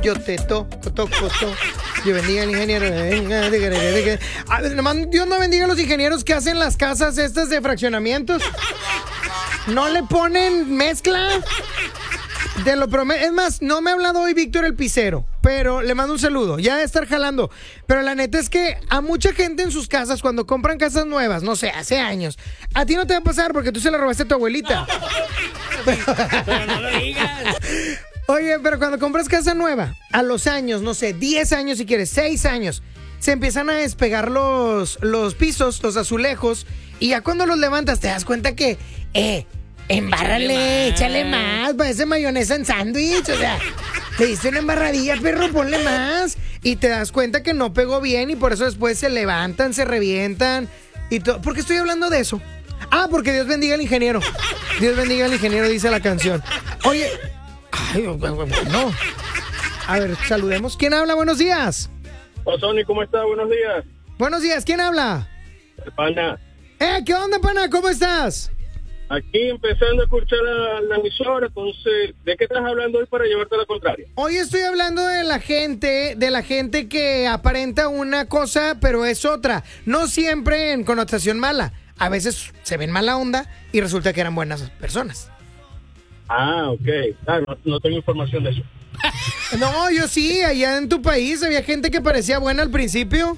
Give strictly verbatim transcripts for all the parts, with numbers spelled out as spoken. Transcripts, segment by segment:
yo te toco, toco, toco. Dios bendiga al ingeniero. A ver, nomás Dios no bendiga a los ingenieros que hacen las casas estas de fraccionamientos. No le ponen mezcla. Te lo prometo. Es más, no me ha hablado hoy Víctor el Picero, pero le mando un saludo. Ya debe estar jalando. Pero la neta es que a mucha gente en sus casas, cuando compran casas nuevas, no sé, hace años, a ti no te va a pasar porque tú se la robaste a tu abuelita. Pero, pero no lo digas. Oye, pero cuando compras casa nueva, a los años, no sé, diez años si quieres, seis años, se empiezan a despegar los, los pisos, los azulejos, y ya cuando los levantas te das cuenta que, eh, embárrale, échale más, échale más parece mayonesa en sándwich, o sea, le diste una embarradilla, perro, ponle más, y te das cuenta que no pegó bien, y por eso después se levantan, se revientan, y todo. ¿Por qué estoy hablando de eso? Ah, porque Dios bendiga al ingeniero, Dios bendiga al ingeniero, dice la canción. Oye, ay, no. A ver, saludemos. ¿Quién habla? Buenos días. Hola, Sony, ¿cómo estás? Buenos días. Buenos días, ¿quién habla? El pana. Eh, ¿qué onda, pana? ¿Cómo estás? Aquí empezando a escuchar la, la emisora, entonces, ¿de qué estás hablando hoy para llevarte a la contraria? Hoy estoy hablando de la gente, de la gente que aparenta una cosa, pero es otra. No siempre en connotación mala. A veces se ven mala onda y resulta que eran buenas personas. Ah, ok. Ah, no, no tengo información de eso. No, yo sí, allá en tu país había gente que parecía buena al principio.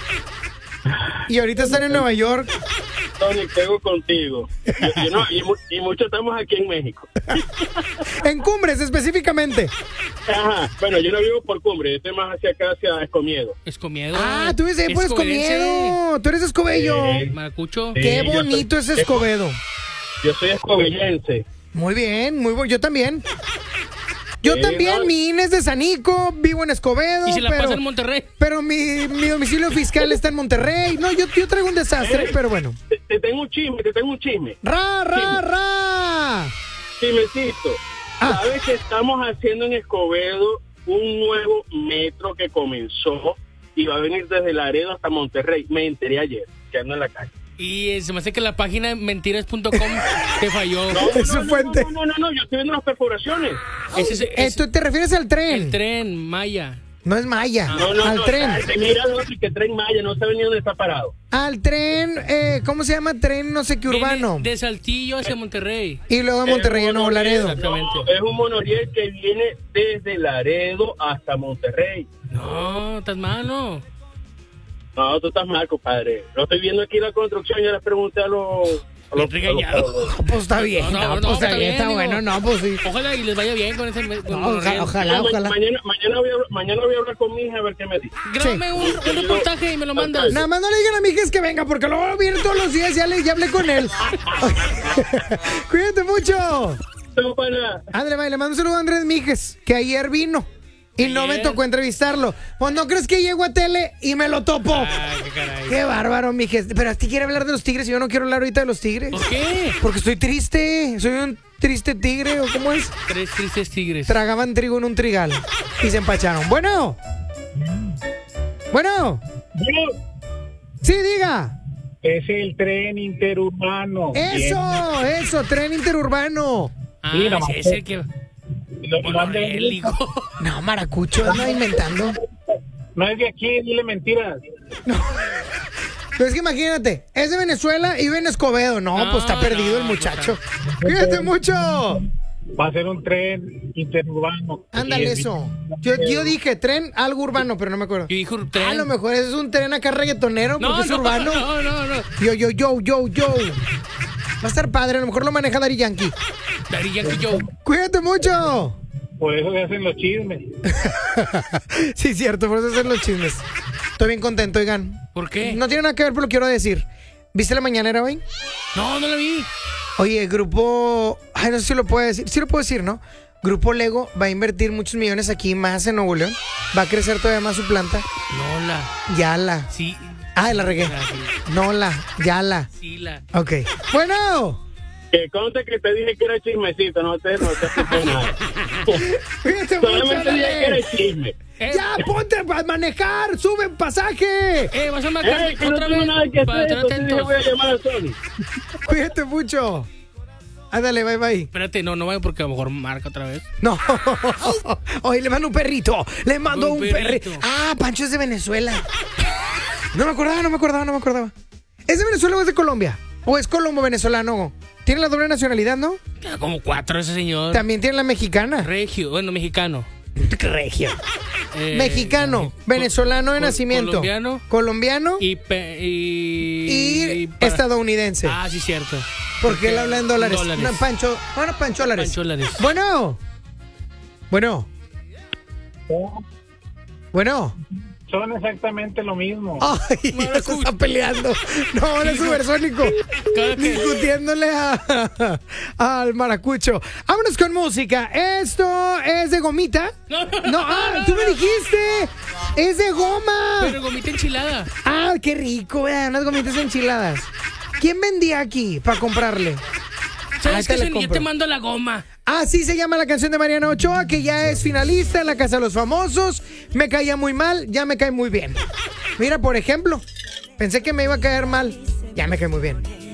Y ahorita están en Nueva York. Tony, pego contigo. Yo, yo no, y, y muchos estamos aquí en México. En Cumbres, específicamente. Ajá. Bueno, yo no vivo por Cumbres, yo estoy más hacia acá, hacia Escomiedo. Escomiedo. Ah, tú eres por Escobedo. Tú eres Escobedo. Sí. Maracucho. Sí, Qué yo bonito soy- es Escobedo. Yo soy escobillense. Muy bien, muy bueno. Yo también. Yo Sí, también, no. mi I N E es de Sanico, vivo en Escobedo. Y se la pero, pasa en Monterrey. Pero mi, mi domicilio fiscal está en Monterrey. No, yo, yo traigo un desastre, Eh. pero bueno. Te, te tengo un chisme, te tengo un chisme. ¡Ra, ra, ra! Chismecito. Ah. ¿Sabes que estamos haciendo en Escobedo un nuevo metro que comenzó y va a venir desde Laredo hasta Monterrey? Me enteré ayer, que ando en la calle. Y eh, se me hace que la página mentiras punto com te falló. No, Es su no, no, fuente. no, no, no, no, yo estoy viendo las perforaciones. Ese es, Eh, es- ¿Tú te refieres al tren? el tren Maya. No es Maya, No, no, al no, tren. ah, mira el otro que Tren Maya, no sabe ni dónde está parado. Al tren, eh, ¿cómo se llama? Tren no sé qué urbano. Viene de Saltillo hacia Monterrey. Y luego de Monterrey a Es un Nuevo monoriel, Laredo. Exactamente. no, es un monoriel que viene desde Laredo hasta Monterrey. No, estás malo. No, tú estás mal, compadre. Lo estoy viendo aquí la construcción, ya les pregunté a los... A los, Bien regañado. a los- Pues está bien, No, no, no, pues no, está está bien, bien, está digo. bueno, no, pues sí. Ojalá y les vaya bien con ese. Con No, ojalá, ojalá, Ma- ojalá. Mañana, mañana, voy a, mañana voy a hablar con mi hija a ver qué me dice. Grábame un, un reportaje y me lo mandas. Nada más no le digan a mi hija es que venga, porque luego viene todos los días, ya, le, ya hablé con él. Cuídate mucho. No, pana. André, le mando un saludo a Andrés Mijes, que ayer vino y no me Ayer. tocó entrevistarlo. Pues no crees que llego a tele y me lo topo. Ah, qué caray. Qué bárbaro, Mijes. Pero a ti quiere hablar de los tigres y yo no quiero hablar ahorita de los tigres. ¿Por qué? Porque estoy triste. Soy un triste tigre, ¿o cómo es? Tres tristes tigres. Tragaban trigo en un trigal y se empacharon. Bueno. Bueno. Sí, diga. Es el tren interurbano. Eso, eso, tren interurbano. Ah, Sí, nomás. ese es el que. Monorel, hijo. No, maracucho, anda inventando. No es de aquí, dile mentiras. Pero es que imagínate, es de Venezuela y vive en Escobedo. No, No, pues está perdido no, el muchacho. Cuídate mucho. Va a ser un tren interurbano. Ándale eso. Yo, yo dije tren algo urbano, pero no me acuerdo. Yo dije un tren. A lo mejor ese es un tren acá reggaetonero porque No, es no, urbano. no, no, no. Yo, yo, yo, yo, yo. Va a estar padre, a lo mejor lo maneja Daddy Yankee. Daddy Yankee Joe. Cuídate mucho. Por eso se hacen los chismes. Sí, cierto, por eso hacen los chismes. Estoy bien contento, oigan. ¿Por qué? No tiene nada que ver, pero lo quiero decir. ¿Viste la mañanera hoy? No, no la vi. Oye, el grupo... Ay, no sé si lo puedo decir. Sí lo puedo decir, ¿no? Grupo Lego va a invertir muchos millones aquí más en Nuevo León. Va a crecer todavía más su planta. No la. Ya la. Sí. Ah, la regué. La, sí. No la. Ya la. Sí, la. Ok. Bueno. Que conste que te dije que era chismecito, no te, no te asustes nada. Cuídate mucho, Solamente dije que era dale. chisme. Eh, Ya, ponte a manejar. Sube un pasaje. eh, vas a marcar Eh, que no otra tengo vez nada que para hacer, estar entonces dije atentos. voy a llamar a Sony. Cuídate mucho. Ándale, bye, bye. Espérate, no, no vaya porque a lo mejor marca otra vez. No. Oye, le mando un perrito. Le mando un, Un perrito. perrito. Ah, Pancho es de Venezuela. No me acordaba, no me acordaba, no me acordaba. ¿Es de Venezuela o es de Colombia? ¿O es colombo venezolano? Tiene la doble nacionalidad, ¿no? Ya como cuatro ese señor. También tiene la mexicana. Regio, bueno, mexicano. Regio. Eh, Mexicano, venezolano de col- nacimiento. colombiano. Colombiano y, Y, pe- y, para- estadounidense. Ah, sí, cierto. Porque él habla en dólares. dólares. No, Pancho. Bueno, Pancholares. Pancholares. Bueno. Bueno. Bueno. Son exactamente lo mismo. Ay, ya se está peleando. No, él es supersónico. Cada que- Discutiéndole a, al maracucho. Vámonos con música. Esto es de gomita. No, No, ah, tú me dijiste. Es de goma. Pero gomita enchilada. Ah, qué rico, vean, unas gomitas enchiladas. ¿Quién vendía aquí para comprarle? ¿Sabes Ahorita qué? le Yo compro. te mando la goma. Así se llama la canción de Mariana Ochoa, que ya es finalista en la Casa de los Famosos. Me caía muy mal, ya me cae muy bien. Mira, por ejemplo, pensé que me iba a caer mal, ya me cae muy bien.